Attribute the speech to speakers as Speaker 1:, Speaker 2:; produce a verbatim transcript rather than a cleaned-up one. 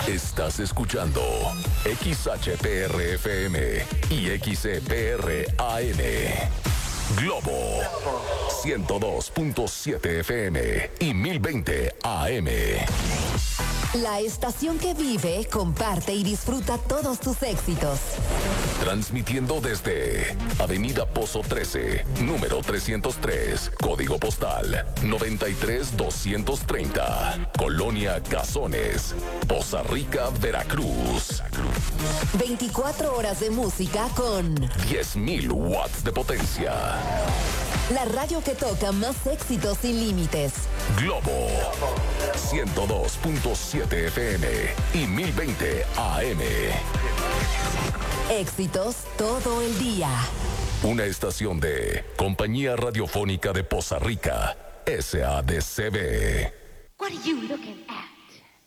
Speaker 1: Estás escuchando X H P R F M y X E P R A M. Globo ciento dos punto siete F M y mil veinte A M.
Speaker 2: La estación que vive, comparte y disfruta todos tus éxitos.
Speaker 1: Transmitiendo desde Avenida Pozo trece, número trescientos tres, código postal noventa y tres doscientos treinta, Colonia Cazones, Poza Rica, Veracruz.
Speaker 2: veinticuatro horas de música con
Speaker 1: diez mil watts de potencia.
Speaker 2: La radio que toca más éxitos sin límites.
Speaker 1: Globo ciento dos punto siete F M y mil veinte A M.
Speaker 2: Éxitos todo el día.
Speaker 1: Una estación de Compañía Radiofónica de Poza Rica, S A D C B.
Speaker 3: What are you looking at?